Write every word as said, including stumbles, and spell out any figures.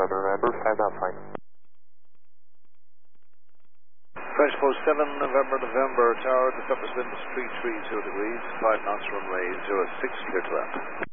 November, five knots fine. French Post seven November, November, tower, the surface wind is three three zero degrees, five knots, runway zero six, clear to land.